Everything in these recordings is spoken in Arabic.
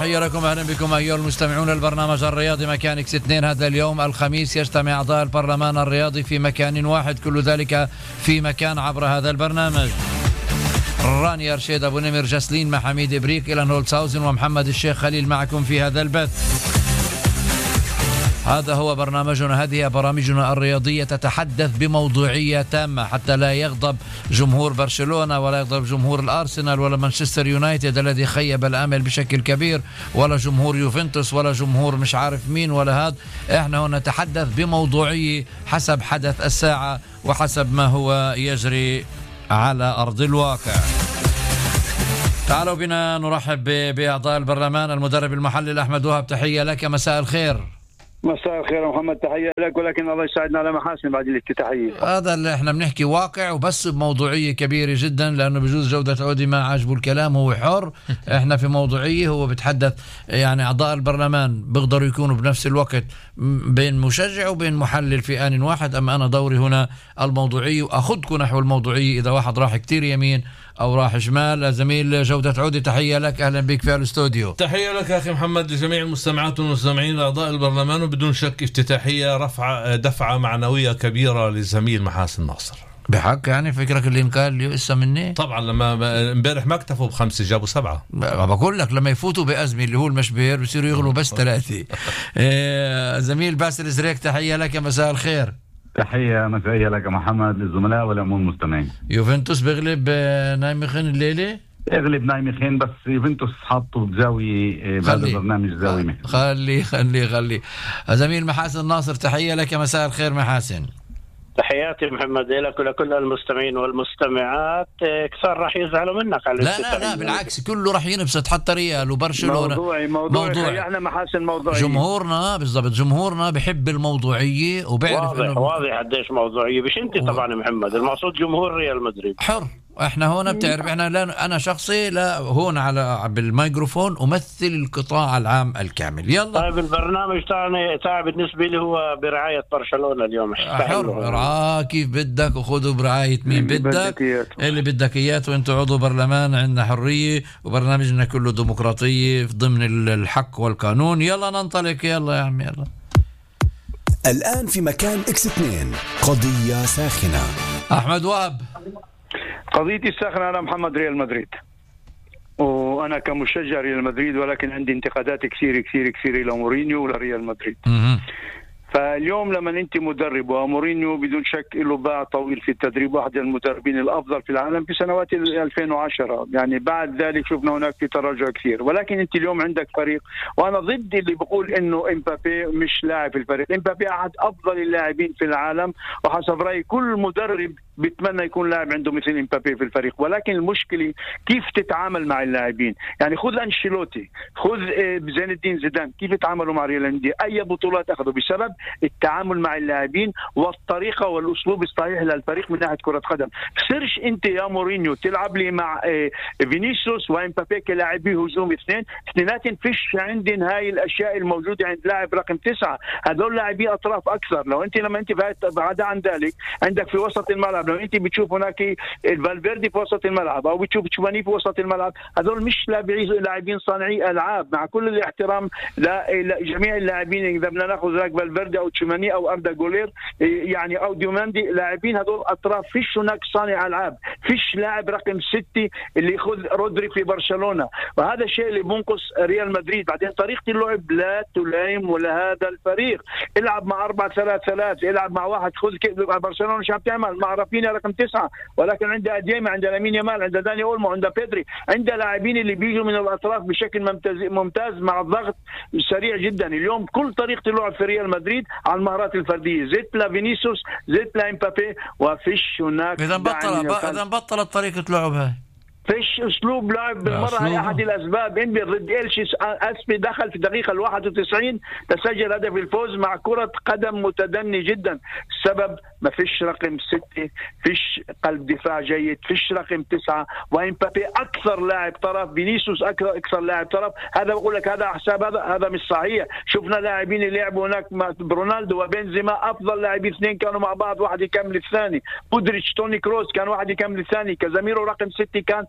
تحية لكم، أهلا بكم أيها المستمعون. البرنامج الرياضي مكان إكس 2. هذا اليوم الخميس يجتمع أعضاء البرلمان الرياضي في مكان واحد، كل ذلك في مكان عبر هذا البرنامج. راني أرشيد، أبو نمر جسلين، مع حميد إبريك، إلان هولتسهاوزن ومحمد الشيخ خليل معكم في هذا البث. هذا هو برنامجنا، هذه برامجنا الرياضية تتحدث بموضوعية تامة حتى لا يغضب جمهور برشلونة ولا يغضب جمهور الأرسنال ولا مانشستر يونايتد الذي خيب الأمل بشكل كبير، ولا جمهور يوفنتوس ولا جمهور مش عارف مين ولا هذا. احنا هنا نتحدث بموضوعية حسب حدث الساعة وحسب ما هو يجري على أرض الواقع. تعالوا بنا نرحب بأعضاء البرلمان. المدرب المحلل أحمد وهب، تحية لك، مساء الخير. مساء الخير محمد، تحية لك، ولكن الله يساعدنا على محاسن بعد الافتتاحية. هذا اللي احنا بنحكي واقع وبس بموضوعية كبيرة جدا، لأنه بجوز جودة عودي ما عجبه الكلام، هو حر. احنا في موضوعية، هو بتحدث يعني أعضاء البرلمان بيقدروا يكونوا بنفس الوقت بين مشجع وبين محلل في آن واحد. أما أنا دوري هنا الموضوعية، وأخذكم نحو الموضوعية إذا واحد راح كتير يمين أو راح شمال. زميل جودة عودي، تحية لك، أهلا بك في الاستوديو. تحية لك أخي محمد، لجميع المستمعات والمستمعين لأعضاء البرلمان، وبدون شك افتتاحية دفعة معنوية كبيرة لزميل محاسن ناصر. بحق يعني فكرك اللي انقال لي قصة مني؟ طبعا لما امبارح ما اكتفوا ب5 جابوا 7. بقول لك لما يفوتوا بأزمة اللي هو المشبير بيصيروا يغلوا بس 3. زميل باسل زريك، تحية لك، مساء الخير. تحية مسائية لك محمد، للزملاء والعموم المستمعين. يوفنتوس بيغلب نايمخين الليلة؟ اغلب نايمخين، بس يوفنتوس حاطه بزاوية بهذا البرنامج زاوية مهمة. خلي زميل محاسن ناصر، تحية لك، مساء الخير محاسن. تحياتي محمد لك ولكل المستمعين والمستمعات. كثار راح يزعلوا منك على لا بالعكس، كله راح ينبسط، حتى ريال وبرشلونة. موضوعي احنا محاسن موضوعي. جمهورنا بالضبط، جمهورنا بحب الموضوعية وبيعرف واضح قديش موضوعية. مش انت طبعا محمد، المقصود جمهور ريال مدريد حر. احنا هنا بتعرف احنا انا شخصي لا هون على بالميكروفون امثل القطاع العام الكامل. يلا طيب، البرنامج تاعي بالنسبه لي هو برعايه برشلونه اليوم. حر كيف بدك، وخذوا برعايه مين بدك اللي بدك اياه، وانتم عضو برلمان، عندنا حريه وبرنامجنا كله ديمقراطيه ضمن الحق والقانون. يلا ننطلق، يلا يا عم يلا. الآن في مكان إكس 2 قضية ساخنة. أحمد وهب. قضيتي الساخنة أنا محمد ريال مدريد، وأنا كمشجع ريال مدريد، ولكن عندي انتقادات كثير إلى مورينيو ولريال مدريد. فاليوم لما انت مدرب، ومورينيو بدون شك له باع طويل في التدريب، واحد المدربين الافضل في العالم في سنوات 2010، يعني بعد ذلك شفنا هناك في تراجع كثير. ولكن انت اليوم عندك فريق، وانا ضد اللي بقول انه امبابي مش لاعب في الفريق. امبابي احد افضل اللاعبين في العالم، وحسب رايي كل مدرب بيتمنى يكون لاعب عنده مثل امبابي في الفريق. ولكن المشكله كيف تتعامل مع اللاعبين. يعني خذ انشيلوتي، خذ زين الدين زيدان، كيف تعاملوا مع ريال مدريد، اي بطولات اخذوا بسبب التعامل مع اللاعبين والطريقه والاسلوب الصحيح للفريق من ناحيه كره قدم. خسرش انت يا مورينيو تلعب لي مع فينيسيوس وامبابي كلاعبي هجوم اثنيناتهم فيش عندن هاي الاشياء الموجوده عند لاعب رقم 9. هذول لاعبي اطراف اكثر. لو انت لما انت بعد عن ذلك عندك في وسط الملعب، لو انت بتشوف هناك الفالفيردي في وسط الملعب او بتشوف تشواني في وسط الملعب، هذول مش لاعبين صانعي العاب. مع كل الاحترام لجميع اللاعبين، اذا بدنا ناخذ ذاك فالفيردي او تشواني او اردا جولير يعني او ديوماندي، لاعبين هذول اطراف، فيش هناك صانع العاب، فيش لاعب رقم 6 اللي ياخذ رودري في برشلونه. وهذا الشيء اللي بنقص ريال مدريد. بعدين طريقه اللعب لا تلائم ولا هذا الفريق. العب مع 4-3-3، العب مع واحد، خذ برشلونه مش عم تعمل مع رافينيا رقم 9، ولكن عندها اديما، عندها لامين يامال، عندها داني اولمو، عندها بيدري، عندها لاعبين اللي بيجوا من الاطراف بشكل ممتاز مع الضغط سريع جدا. اليوم كل طريقه اللعب في ريال مدريد على المهارات الفرديه، زيت لفينيسيوس، زيت لامبابي، وفيش هناك. اذا بطلت طريقه لعب هاي، فيش اسلوب لعب بالمره. هي احد الاسباب. انبي ضد إلشي اسبي دخل في الدقيقه 91 تسجل هدف الفوز مع كره قدم متدني جدا. السبب ما فيش رقم 6، فيش قلب دفاع جيد، فيش رقم 9، وامبابي اكثر لاعب طرف، فينيسيوس اكثر لاعب طرف. هذا بقول لك هذا حساب، هذا مش صحيح. شفنا لاعبين اللي لعبوا هناك رونالدو وبنزيما، افضل لاعبين اثنين كانوا مع بعض، واحد يكمل الثاني. مودريتش، توني كروس، كان واحد يكمل الثاني. كازاميرو رقم 6 كان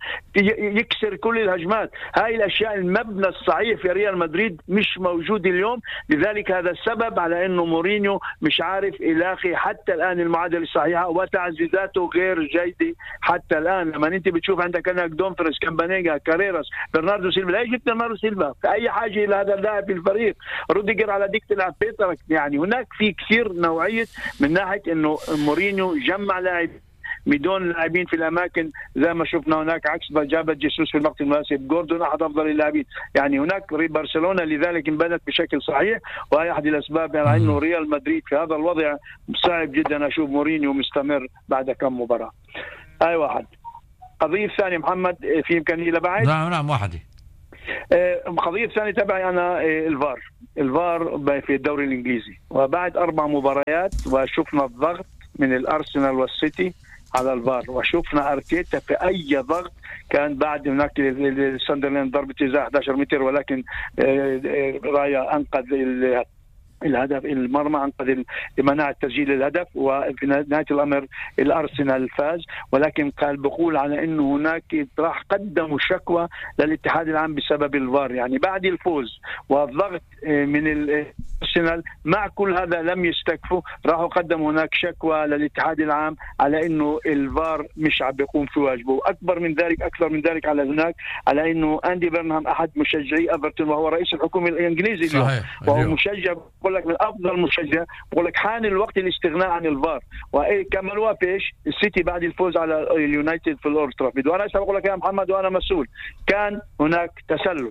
يكسر كل الهجمات. هاي الأشياء المبنى الصحيح في ريال مدريد مش موجود اليوم، لذلك هذا السبب على أنه مورينيو مش عارف يلاقي حتى الآن المعادلة الصحيحة، وتعزيزاته غير جيدة حتى الآن. لما أنت بتشوف عندك أنك دومفريس، كامبانيجا، كاريراس، برناردو سيلفا، لا جبت برناردو سيلفا في أي حاجة إلى هذا اللاعب في الفريق، روديجر على ديك تلعب بيترك. يعني هناك في كثير نوعية من ناحية أنه مورينيو جمع لاعب بدون لاعبين في الاماكن زي ما شفنا هناك، عكس ما جابت جيسوس في الوقت المناسب. جوردون احد افضل اللاعبين. يعني هناك برشلونه لذلك انبنت بشكل صحيح، وهي احد الاسباب على انه ريال مدريد في هذا الوضع صعب جدا اشوف مورينيو مستمر بعد كم مباراه. اي واحد. قضيه ثانيه محمد، في امكانيه لبعد؟ نعم واحده. قضيه ثانيه تبعي انا الفار في الدوري الانجليزي، وبعد 4 مباريات وشفنا الضغط من الارسنال والسيتي على الفار، وشفنا ارتيتا في اي ضغط كان بعد هناك ساندرلاند ضربة جزاء 11 متر، ولكن رايا انقذ الهدف، المرمى انقذ منع تسجيل الهدف، وفي نهايه الامر الارسنال فاز. ولكن قال بقول على انه هناك راح قدموا شكوى للاتحاد العام بسبب الفار. يعني بعد الفوز والضغط من الارسنال مع كل هذا لم يستكفوا، راحوا قدموا هناك شكوى للاتحاد العام على انه الفار مش عم بيقوم في واجبه. اكثر من ذلك على هناك على انه اندي برنهام احد مشجعي ايفرتون وهو رئيس الحكومه الانجليزي اليوم، وهو مشجع بقول لك من افضل مشجع، بقول لك حان الوقت الاستغناء عن الفار. وكملوا فيش السيتي بعد الفوز على اليونايتد في الأولد ترافورد. وانا بقول لك يا محمد وانا مسؤول، كان هناك تسلل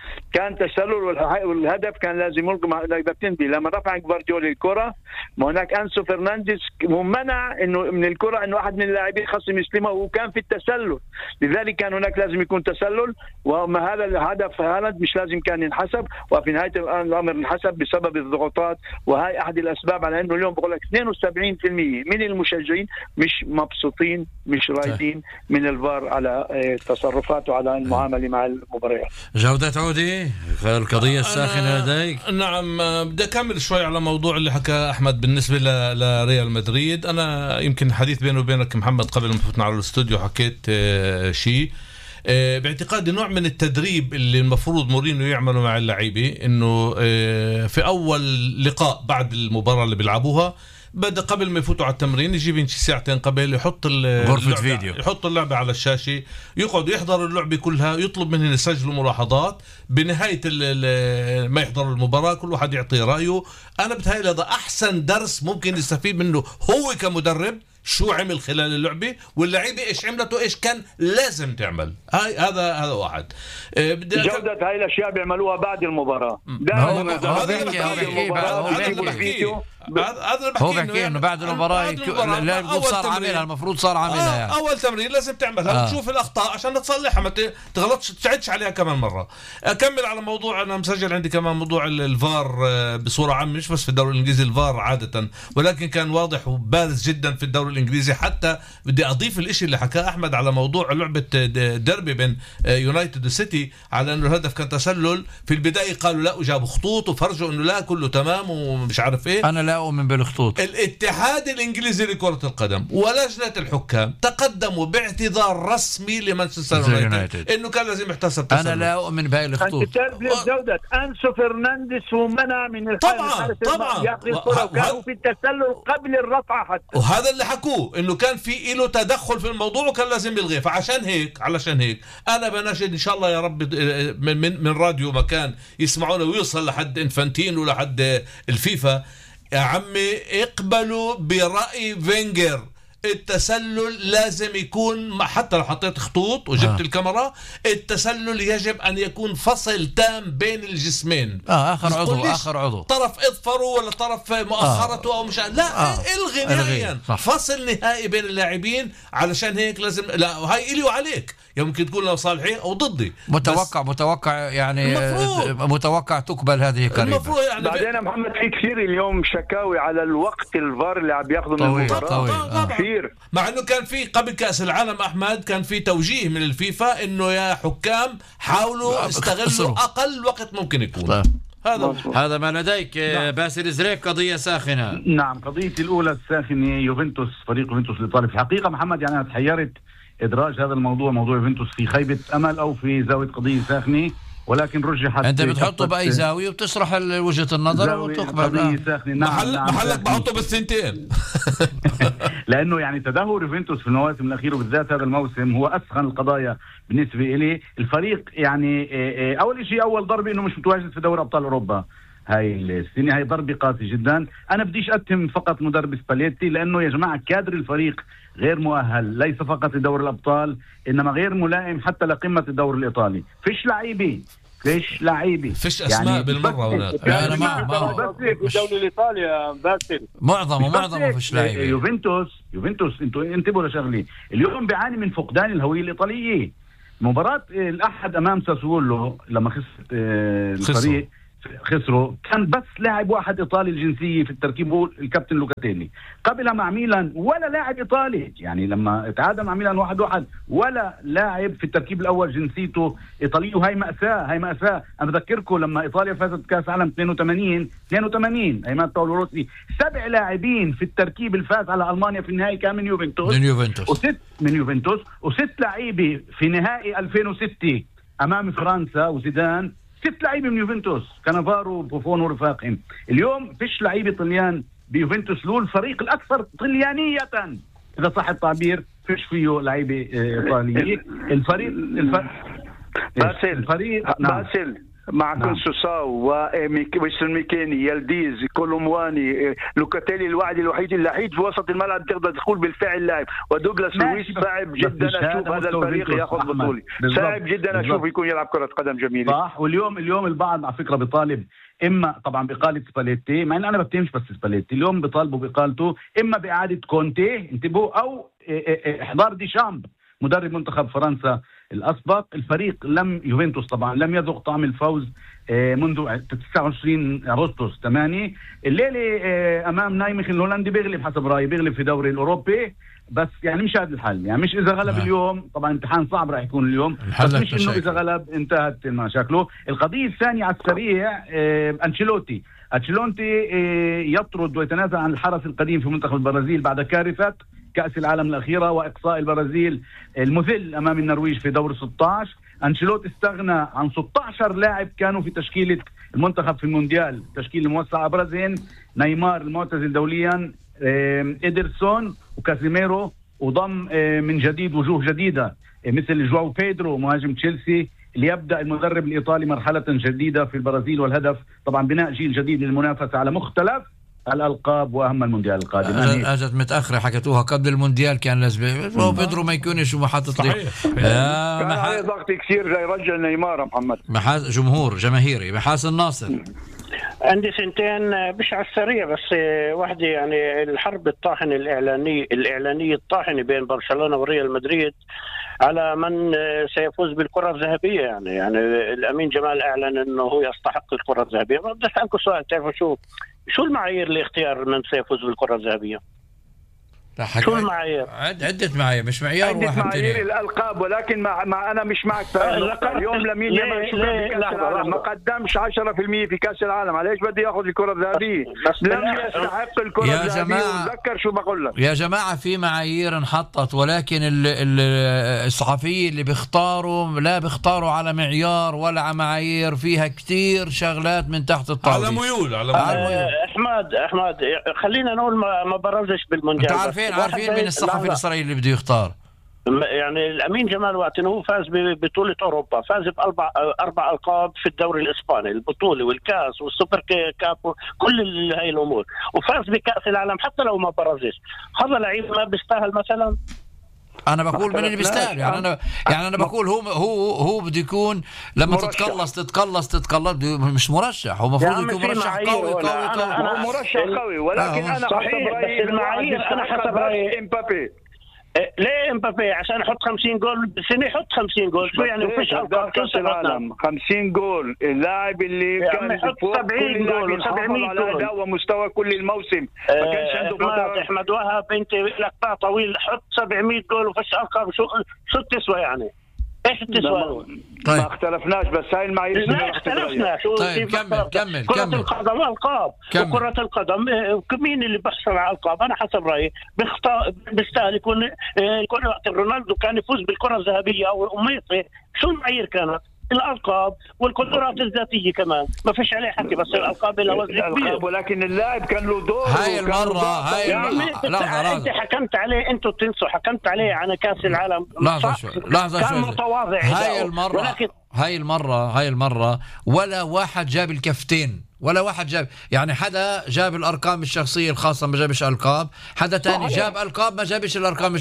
والهدف كان لازم يلقى تنتهي. لما رفع جوارديولا الكرة، ما هناك أنسو فرنانديز منع انه من الكرة انه احد من اللاعبين خصم يستلمها، وكان في التسلل، لذلك كان هناك لازم يكون تسلل. وما هذا الهدف هالاند مش لازم كان ينحسب، وفي نهاية الامر انحسب بسبب الضغوطات. وهي احد الاسباب على انه اليوم بقول لك 72% من المشجعين مش مبسوطين، مش رايدين من الفار على تصرفاته على المعاملة مع المباريات. جودة عودي القضية الساخنة لديك. نعم، بدي أكمل شوي على موضوع اللي حكى أحمد بالنسبة لريال مدريد. أنا يمكن حديث بيني وبينك محمد قبل ما فتنا على الاستوديو حكيت شيء باعتقادي نوع من التدريب اللي المفروض مورينيو يعمله مع اللعيبة، إنه في أول لقاء بعد المباراة اللي بيلعبوها بدأ قبل ما يفوتوا على التمرين يجيب ساعتين قبل يحط غرفة فيديو، يحط اللعبة على الشاشة، يقعد يحضر اللعبة كلها، يطلب منهم يسجلوا ملاحظات. بنهاية ما يحضروا المباراة كل واحد يعطي رأيه. أنا بتهيألي هذا أحسن درس ممكن يستفيد منه هو كمدرب، شو عمل خلال اللعبة واللعيبة ايش عملته ايش كان لازم تعمل. هذا واحد. جودة هاي الاشياء بيعملوها بعد المباراة. هو بيحكي انه بعد المباراة لا يقول صار عاملها، المفروض صار عاملها يعني. اول تمرين لازم تعملها وتشوف الاخطاء عشان تصلحها، ما تغلطش تعدش عليها كمان مرة. اكمل على موضوع، انا مسجل عندي كمان موضوع الفار بصورة عامة، مش بس في الدوري الانجليزي الفار عادة، ولكن كان واضح وبارز جدا في الدوري الانجليزي. حتى بدي اضيف الاشي اللي حكاه احمد على موضوع لعبة ديربي بين يونايتد وسيتي، على انه الهدف كان تسلل. في البداية قالوا لا وجابوا خطوط وفرجوا انه لا كله تمام ومش عارف ايه. انا لا أؤمن بالخطوط. الاتحاد الإنجليزي لكرة القدم ولجنة الحكام تقدموا باعتذار رسمي لمانشستر يونايتد إنه كان لازم يحتسب تسلل. أنا لا أؤمن بهاي الخطوط. أنت تعرف جودة أنسو فرنانديز ومنع من طبعا وكانوا في التسلل قبل الرفعة حتى، وهذا اللي حكوه إنه كان في له تدخل في الموضوع وكان لازم يلغيه. فعشان هيك أنا بناشد إن شاء الله يا رب من راديو مكان يسمعونا ويوصل لحد إنفانتين ولحد الفيفا، يا عمي اقبلوا برأي فينجر. التسلل لازم يكون، حتى لو حطيت خطوط وجبت الكاميرا، التسلل يجب أن يكون فصل تام بين الجسمين. آخر عضو طرف اظفره ولا طرف مؤخرته أو مش لا الغي نهائيا، فصل نهائي بين اللاعبين. علشان هيك لازم، لا هاي إلي وعليك، يمكن تكون لو صالحين أو ضدي. متوقع يعني متوقع تقبل هذه قريبا. يعني بعدين محمد في كثير اليوم شكاوي على الوقت الفار اللي عم ياخذوا من المباراة كثير، مع انه كان في قبل كأس العالم احمد كان في توجيه من الفيفا انه يا حكام حاولوا استغلوا اقل وقت ممكن يكون. هذا ما لديك. باسل زريك، قضية ساخنة. نعم، قضيتي الأولى الساخنة فريق يوفنتوس الإيطالي. في حقيقة محمد يعني أنا تحيرت إدراج هذا الموضوع موضوع يوفنتوس في خيبة أمل أو في زاوية قضية ساخنة، ولكن رجحت. انت بتحطه باي زاويه وبتشرح وجهه النظر وتقبل. محلك بحطه بالسنتين. لانه يعني تدهور يوفنتوس في المواسم الاخيره وبالذات هذا الموسم هو اسخن القضايا بالنسبه لي. الفريق يعني اول شيء اول ضربه انه مش متواجد في دوري ابطال اوروبا هاي السنه، هاي ضربه قاسيه جدا. انا بديش اتهم فقط مدرب سباليتي، لانه يا جماعه كادر الفريق غير مؤهل ليس فقط لدوري الابطال انما غير ملائم حتى لقمه الدوري الايطالي. فيش لعيبه فيش اسماء يعني بالمره هنا. انا ما في الدوري الايطالي يا باسل معظمه فيش لعيبه. يوفنتوس انتوا انتبهوا لشغله، اليوم بيعاني من فقدان الهويه الايطاليه. مباراه الاحد امام ساسولو لما خسر الفريق خسروا كان بس لاعب واحد ايطالي الجنسيه في التركيب هو الكابتن لوكاتيلي. قبلها مع ميلان ولا لاعب ايطالي، يعني لما تعادل مع ميلان 1-1 ولا لاعب في التركيب الاول جنسيته ايطاليه. وهي مأساة. انا بذكركم لما ايطاليا فازت بكاس عالم 82 ايام باولو روسي 7 لاعبين في التركيب الفاز على المانيا في النهائي كان من يوفنتوس وست لعيبه في نهائي 2006 امام فرنسا وزيدان 6 لعيبه من يوفنتوس، كانافارو بوفون ورفاقهم. اليوم فيش لعيبه طليان بيوفنتوس، له الفريق الاكثر طليانيه اذا صح التعبير، فيش فيه لعيبه ايطاليه. باسل مع كونسوساو وميكيني يلديز كولومواني لوكاتيلي الوحيد في وسط الملعب تقدر تقول بالفعل لاعب، ودوغلاس لويس صعب جدا اشوف هذا الفريق ياخذ بطوله، صعب جدا اشوف يكون يلعب كرة قدم جميلة. صح. واليوم البعض على فكرة بيطالب اما طبعا بإقالة سباليتي، مع ان انا بتهمش بس سباليتي، اليوم بيطالبوا بإقالته اما بإعادة كونتي انتبهوا او احضار ديشامب مدرب منتخب فرنسا الأسبق. الفريق يوفنتوس طبعا لم يذوق طعم الفوز منذ 29 أغسطس 8 الليلة أمام نايمخ الهولندي. بيغلب حسب رأيي، بيغلب في دوري الأوروبي، بس يعني مش هذا الحل. يعني مش إذا غلب اليوم، طبعا امتحان صعب راح يكون اليوم، بس مش إنه إذا غلب انتهت مشاكله. القضية الثانية على السريع أنشيلوتي يطرد ويتنازل عن الحرس القديم في منتخب البرازيل بعد كارثة كأس العالم الأخيرة وإقصاء البرازيل المذل أمام النرويج في دور 16. أنشيلوتي استغنى عن 16 لاعب كانوا في تشكيلة المنتخب في المونديال، تشكيل موسع أبرزين نيمار المعتزل دوليا، إيدرسون وكازيميرو، وضم من جديد وجوه جديدة مثل جواو بيدرو مهاجم تشيلسي ليبدأ المدرب الإيطالي مرحلة جديدة في البرازيل، والهدف طبعا بناء جيل جديد للمنافسة على مختلف الألقاب وأهم المونديال القادم. أجت متأخرة حكيتوها قبل المونديال، كان لازم بيدرو ما يكونش ومحطط لي كان عليه ضغط كثير يرجع نيمار محمد. جماهيري محاس الناصر. عندي سنتين مش على السريع بس واحدة، يعني الحرب الطاحنة الإعلانية الطاحنة بين برشلونة وريال مدريد على من سيفوز بالكرة الذهبية. يعني الأمين جمال أعلن أنه هو يستحق الكرة الذهبية. بدي أسألكم سؤال، تعرفوا شو المعايير لاختيار من سيفوز بالكرة الذهبية؟ شو المعايير؟ عدة معايير، مش معيار واحد. معايير الألقاب، ولكن مع أنا مش معك. اليوم لامين يامال شو كان في كأس العالم؟ ما قدمش 10% في كأس العالم، عليش بده ياخذ الكرة الذهبية؟ لم يستحق الكرة الذهبية. وتذكر شو بقول لك يا جماعة، في معايير انحطت، ولكن الصحفيين اللي بيختاروا لا بيختاروا على معيار ولا على معايير، فيها كتير شغلات من تحت الطاولة، على ميول. أحمد خلينا نقول ما برزش بالمونديال. عارفين من الصحفي الإسرائيلي اللي بده يختار. يعني الأمين جمال وقت إنه فاز ببطولة أوروبا، فاز بأربع ألقاب في الدوري الإسباني، البطولة والكاس والسوبر كاب كل هاي الأمور، وفاز بكأس العالم حتى لو ما برزش. هذا لعيب ما بيستاهل مثلا؟ انا بقول من اللي بيستاهل. يعني انا بقول هو بده يكون لما تتقلص مش مرشح، هو المفروض يكون مرشح قوي. انا مرشح قوي، ولكن انا حسب رايي امبابي. ليه امبابي؟ عشان يحط 50 جول بالسنه، يحط 50 جول. شو يعني فيش ارقام كاس العالم 50 جول؟ اللاعب اللي كان يحط 70 جول و700 جول ومستوى كل الموسم ما كانش عنده فتره. احمد وهب انت لك طويل، حط 700 جول وفيش ارقام. شو تسوى يعني؟ ايش التسوى؟ طيب. ما اختلفناش، بس هاي المعايير لا اختلفنا. طيب كمل كرة القدم ألقاب، وكرة القدم مين اللي بيحصل على ألقاب؟ أنا حسب رأيي بيستاهل يكون وقت رونالدو كان يفوز بالكرة الذهبية أو ميسي. شو المعايير كانت؟ الألقاب والقدرات الذاتية كمان، ما فيش عليه حكي، بس الألقاب لها وزن كبير. ولكن اللاعب كان له دور. هاي المرة أنت حكمت عليه، أنتوا تنسوا حكمت عليه عن كأس العالم. لحظة كان متواضع. هاي المرة ولا واحد جاب الكفتين، ولا واحد جاب، يعني حدا جاب الارقام الشخصيه الخاصه ما جابش القاب، حدا تاني جاب القاب ما جابش الارقام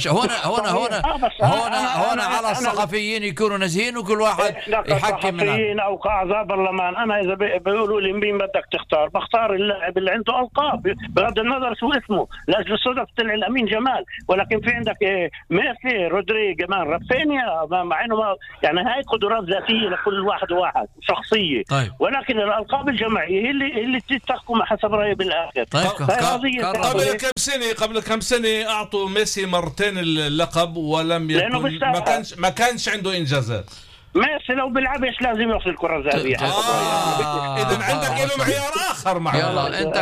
هنا على الصحفيين يكونوا نزهين وكل واحد يحكم من او كاعضاء برلمان. انا اذا بيقولوا لي مين بدك تختار، بختار اللاعب اللي عنده القاب بغض النظر شو اسمه. لاجل الصدف طلع الامين جمال، ولكن في عندك ميسي، رودريغو، كمان رافينيا، مع انه يعني هاي قدرات ذاتيه لكل واحد وواحد شخصيه. طيب. ولكن الالقاب الجماعيه اللي تحكم حسب رأيي بالآخر. طيب. قبل كم سنة أعطوا ميسي مرتين اللقب ولم يكن ما كانش عنده إنجازات. ميسي لو بيلعبش لازم ياخذ الكرة الذهبية. إذا عندك له معيار آخر معه. يلا انت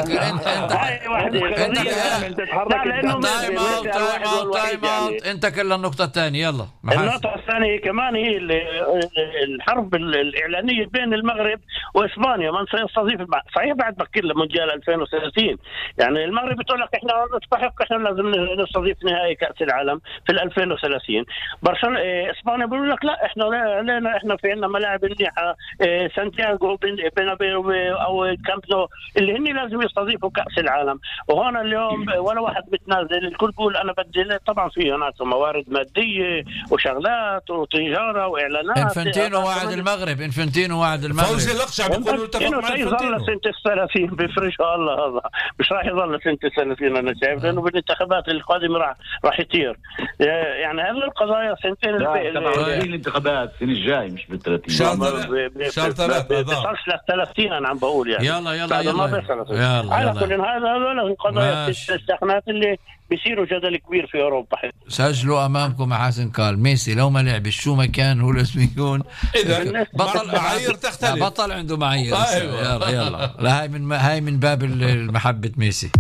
انت كل النقطة الثانية. يلا النقطة الثانية كمان هي الحرب الإعلانية بين المغرب وإسبانيا. من سيستضيف صحيح بعد بكير مونديال 2030، يعني المغرب بتقول لك احنا نستحق، احنا لازم نستضيف نهائي كأس العالم في 2030. برشلونة إسبانيا بيقول لك لا، احنا في عندنا ملاعب منيحه، سانتياغو بينابيو او كامب نو اللي هن لازم يستضيفوا كاس العالم. وهنا اليوم ولا واحد متنازل، الكل بيقول انا بدي. طبعا في هناك موارد ماديه وشغلات وتجاره واعلانات. انفنتينو وعد المغرب فوزي الأقشع بيقولوا اتفق مع انفنتينو سنه 30 بفرش الله، هذا مش راح يظل سنه 30 انا شايف، لانه بالانتخابات القادمه راح يطير. يعني هذه القضايا سنتين الانتخابات السنه الجاي مش بال30 شهر 3 بتصلش ل30 انا عم بقول يعني. يلا على كل هذول القضايا السخنات اللي بيصيروا جدل كبير في اوروبا. سجلوا امامكم حسن قال ميسي لو ما لعب شو ما كان هو لازم يكون اذا معايير تختلف، بطل عنده معايير. يلا لا هاي من باب محبة ميسي.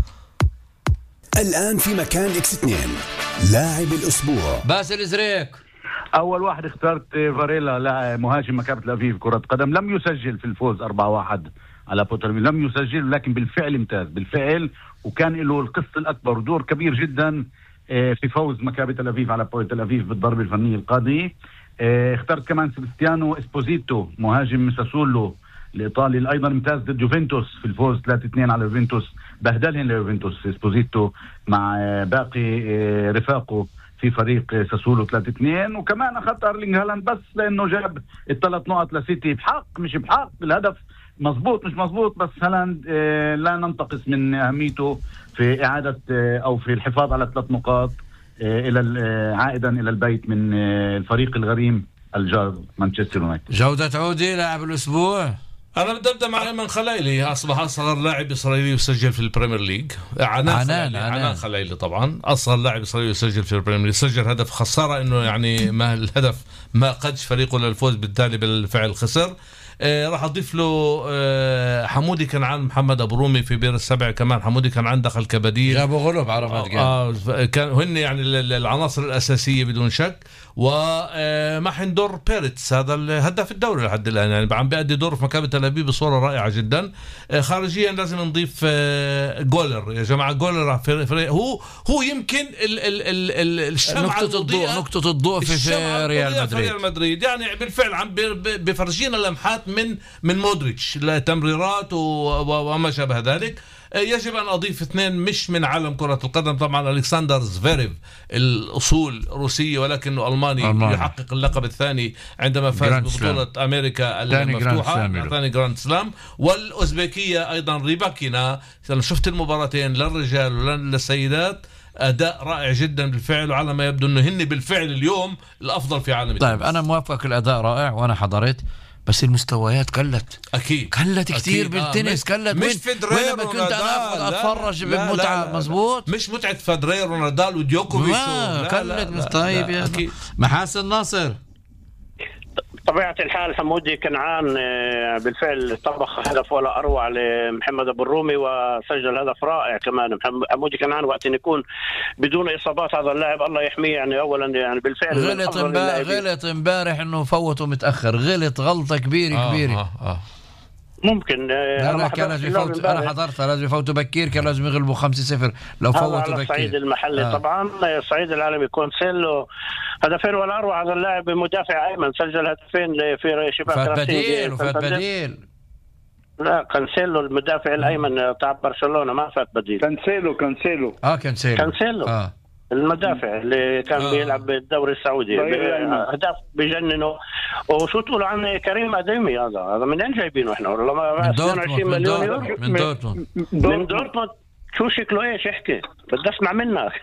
الآن في مكان X2 لاعب الأسبوع. باسل زريك أول واحد اخترت فاريلا، مهاجم مكابة الأفيف كرة قدم. لم يسجل في الفوز 4-1 على بوترمي، لم يسجل، لكن بالفعل امتاز بالفعل، وكان له القسط الأكبر ودور كبير جدا في فوز مكابة الأفيف على بوينت الأفيف بالضربة الفنية القاضية. اخترت كمان سبستيانو اسبوزيتو مهاجم ساسولو الإيطالي، أيضا امتاز ضد يوفنتوس في الفوز 3-2 على يوفنتوس، بهدلهم ليوفنتوس اسبوزيتو مع باقي رفاقه في فريق ساسولو 3-2. وكمان أخذت أرلينغ هالاند بس لأنه جاب ال3 نقط لسيتي بحق مش بحق، الهدف مزبوط مش مزبوط، بس هالاند لا ننتقص من أهميته في إعادة أو في الحفاظ على 3 نقاط عائدا إلى البيت من الفريق الغريم الجار مانشستر يونايتد. جودة عودي لاعب الأسبوع. أنا بدي أبدأ مع أيمن خليلي، أصبح أصغر لاعب إسرائيلي يسجل في البريمير ليج. عنان خليلي طبعا أصغر لاعب إسرائيلي يسجل في البريمير ليج، سجل هدف. خسارة إنه يعني ما الهدف ما قدش فريقه للفوز، بالتالي بالفعل خسر. راح أضيف له حمودي كنعان، محمد أبو رومي في بير السبع، كمان حمودي كنعان دخل كبديل، جابوا غلب عرفات كان هن يعني العناصر الأساسية بدون شك. ومحندور بيرتس هذا الهداف الدوري لحد الآن، يعني عم بيأدي دور في مكابة تل أبيب بصورة رائعة جدا. خارجيا لازم نضيف جولر يا جماعة. جولر هو يمكن نقطة الضوء في ريال مدريد، يعني بالفعل عم بفرجينا لمحات من مودريتش لتمريرات وما شابه ذلك. يجب أن أضيف 2 مش من عالم كرة القدم طبعا، ألكسندر زفيريف الأصول روسية ولكنه ألماني يحقق اللقب الثاني عندما فاز ببطولة أمريكا المفتوحة، ثاني جراند سلام. والأوزبكية أيضا ريباكينا. أنا شفت المباراتين للرجال وللسيدات، أداء رائع جدا بالفعل، وعلى ما يبدو أنه هن بالفعل اليوم الأفضل في عالم التنس. طيب أنا موافق، الأداء رائع وأنا حضرت، بس المستويات قلت كثير بالتنس. قلت مش فيدرير ما كنت انا اتفرج بمتعه. مزبوط، مش متعه فيدرير ونادال وديوكوفيتش. قلت. طيب يا محاسن ناصر. طبيعة الحال حمودي كنعان بالفعل طبخ هدف ولا أروع لمحمد أبو الرومي وسجل هدف رائع كمان. حمودي كنعان وقت يكون بدون إصابات هذا اللاعب الله يحميه يعني. أولا يعني بالفعل غلط امبارح إنه فوته متأخر، غلط غلطة كبيرة. ممكن أنا حضرتها لازم يفوتوا بكير، كان لازم يغلبوا 5-0 لو فوتوا بكير. على الصعيد المحلي طبعا الصعيد العالمي كونسيلو هدفين ولا أروع. هذا اللاعب مدافع أيمن سجل هدفين في شباك فات بديل. لا كانسيلو المدافع الأيمن تاع برشلونة ما فات بديل. كانسيلو المدافع اللي كان بيلعب بالدوري السعودي هدف بجننه. وشو تقول عن كريم أديمي؟ هذا من أين جايبينه احنا؟ والله ما 22 مليون يورو من دورتموند. شو شكله ايش احكي بدي اسمع منك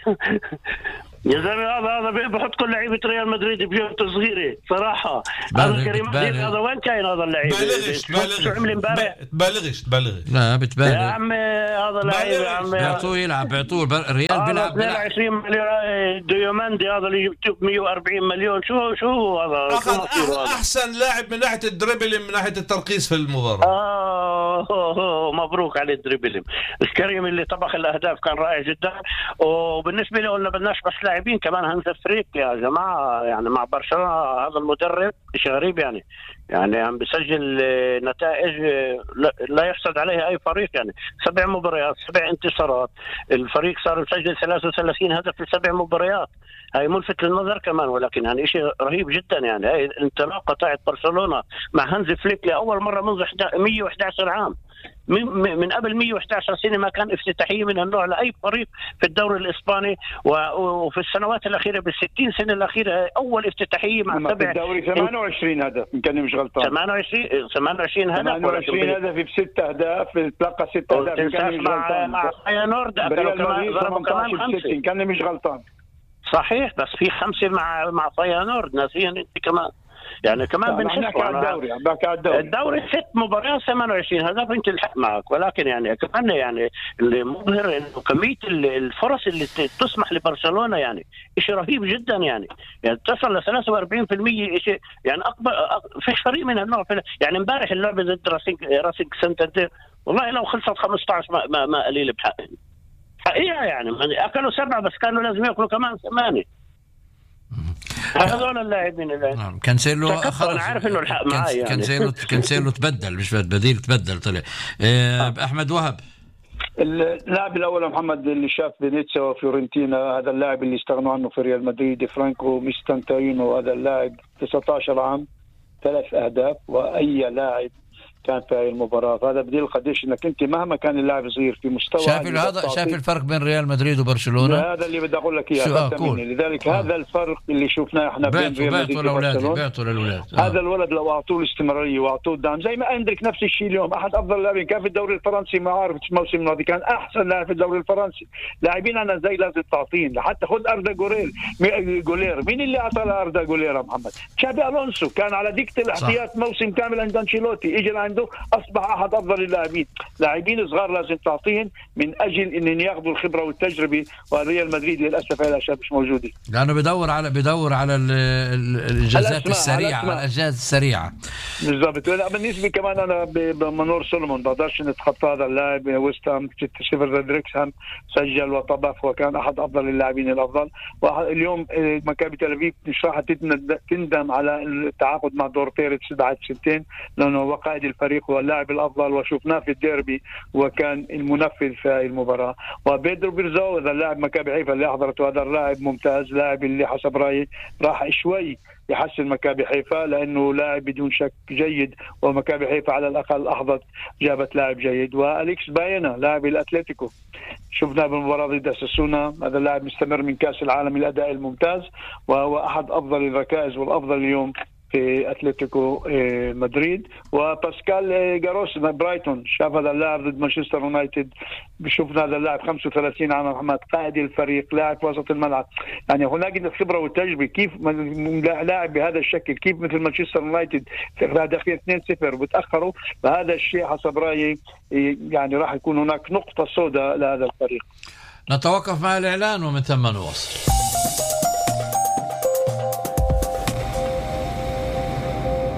يا زلمه. هذا بحط كل لعيبه ريال مدريد بجيبته صغيره صراحه. هذا كريم أديمي هذا وين كاين هذا اللعيب؟ شو عمل امبارح؟ تبالغش لا بتبالغ يا عمي. هذا لعيب يا عمي بيعطوه يلعب ريال بيلعب 22 مليون. ديوماندي هذا اللي جبته 140 مليون. شو هذا اخذ احسن لاعب من ناحيه الدريبل من ناحيه الترقيص في المباراه. مبروك على الدريبل. الكريم اللي طبخ الاهداف كان رائع جدا. وبالنسبه لي قلنا بدناش بس لاعبين كمان هانز فليك يا جماعه يعني مع برشلونه. هذا المدرب شيء غريب يعني عم بيسجل نتائج لا يحسد عليها اي فريق يعني. 7 مباريات 7 انتصارات. الفريق صار يسجل 33 هدف في 7 مباريات. هاي ملفت للنظر كمان ولكن يعني شيء رهيب جدا يعني. هاي الانطلاقه تاعت برشلونه مع هانز فليك لاول مره منذ 111 عام. من قبل 111 سنة ما كان افتتاحية من النوع لأي فريق في الدوري الإسباني. وفي السنوات الأخيرة بال60 سنة الأخيرة أول افتتاحية مع في الدوري 28 هدف إن كان مش غلطان. 28 هدف 28 هدف ب6 أهداف تلقى 6 أهداف إن كان مش غلطان. مع فاينورد ضربوا كمان 5 إن كان مش غلطان. صحيح بس في 5 مع فاينورد ناسيا أنت كمان يعني كمان بنحكي على الدوري 6 مباريات 28 هدف انت الحق معك. ولكن يعني كمان يعني اللي مظهر انه كميه الفرص اللي تسمح لبرشلونه يعني شيء رهيب جدا يعني تصل ل 43% شيء يعني اكبر فيش فريق من النوع. يعني امبارح اللعبه ضد راسينج سانتاندير والله لو خلصت 15 ما قليل بحقها حقيقه يعني اكلوا 7 بس كانوا لازم ياكلوا كمان 8. هذول اللاعبين اللي كانسيلو خرج. انا عارف انه الحق معي يعني. كانسيلو تبدل مش بديل تبدل طلع. احمد وهب اللاعب الاول محمد اللي شاف فينيسيا وفيورنتينا. هذا اللاعب اللي استغنوا عنه في ريال مدريد فرانكو ميستانتاينو. هذا اللاعب 19 عام 3 أهداف. واي لاعب كان في هذه المباراة. هذا بديل قديش انك انت مهما كان اللاعب صغير في مستوى. شايف الفرق بين ريال مدريد وبرشلونة؟ هذا اللي بدي اقول لك اياه. لذلك هذا الفرق اللي شفناه احنا بين ريال مدريد وبرشلونة. بعتوا للأولاد. هذا الولد لو اعطوه الاستمرارية واعطوه الدعم زي ما اندريك نفس الشيء اليوم احد افضل اللاعبين كان في الدوري الفرنسي. ما عارف الموسم الماضي كان احسن لاعب في الدوري الفرنسي. لاعبين انا زي لازم تعطين حتى خذ اردا جولير. مين اللي اعطى اردا جولير يا محمد؟ تشابي الونسو كان على دكة الاحتياط موسم كامل عند انشيلوتي. اجى عنده اصبح احد افضل اللاعبين. لاعبين صغار لازم تعطيهم من اجل ان ياخذوا الخبره والتجربه. وريال مدريد للاسف هاي الاشياء مش موجوده لانه بدور على الانجازات السريعه. الانجازات السريعه بالضبط. بالنسبه كمان انا بمنور سولومون بقدرش نتخطى هذا اللاعب. ويست هام 6-0 ضد ريكسهام سجل وطبخ وكان احد افضل اللاعبين الافضل. اليوم مكابي تل ابيب مش راح تندم على التعاقد مع دور بيريتس بعد 2 لانه هو قائد الفريق واللاعب الافضل وشفناه في الديربي وكان المنفذ في هذه المباراه. وبيدرو بيرزو هذا اللاعب مكابي حيفا اللي حضرته هذا اللاعب ممتاز. لاعب اللي حسب رايي راح شوي يحسن مكابي حيفا لانه لاعب بدون شك جيد. ومكابي حيفا على الاقل احظت جابت لاعب جيد. واليكس باينا لاعب الاتلتيكو شفناه بالمباراه ضد اساسونا. هذا اللاعب مستمر من كاس العالم الاداء الممتاز وهو احد افضل الركائز والافضل اليوم في اتلتيكو مدريد. وباسكال جاروس برايتون شاف هذا اللاعب ضد مانشستر يونايتد. شفنا هذا اللاعب 35 عام محمد قائد الفريق لاعب وسط الملعب. يعني هناك الخبره والتجربه كيف لاعب بهذا الشكل كيف مثل مانشستر يونايتد في داخل 2-0 وتاخروا. فهذا الشيء حسب رايي يعني راح يكون هناك نقطه سوداء لهذا الفريق. نتوقف مع الاعلان ومن ثم نواصل.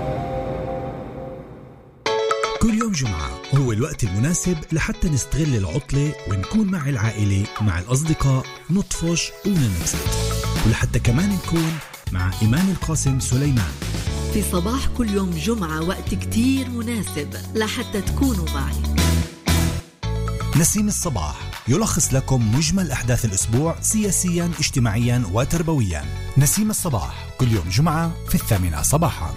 كل يوم جمعة هو الوقت المناسب لحتى نستغل العطلة ونكون مع العائلة مع الأصدقاء، نطفش وننبسط، ولحتى كمان نكون مع إيمان القاسم سليمان. في صباح كل يوم جمعة وقت كتير مناسب لحتى تكونوا معي. نسيم الصباح يلخص لكم مجمل أحداث الأسبوع سياسيا، اجتماعيا وتربويا. نسيم الصباح كل يوم جمعة في 8 صباحا.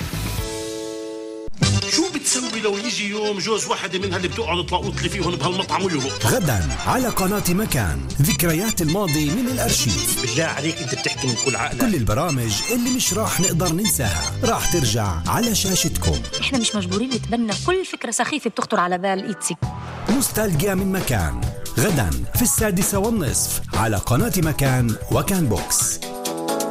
شو بتسوي لو يجي يوم جوز واحدة منها اللي بتقعد تلاقوط لي فيهم بهالمطعم ويهرب؟ غدا على قناة مكان، ذكريات الماضي من الأرشيف. بالله عليك انت بتحكي من كل عقلك. كل البرامج اللي مش راح نقدر ننساها راح ترجع على شاشتكم. احنا مش مجبورين نتبنى كل فكرة سخيفة بتخطر على بال إيتسي. نوستالجيا من مكان، غدا في 6:30 على قناة مكان وكان بوكس.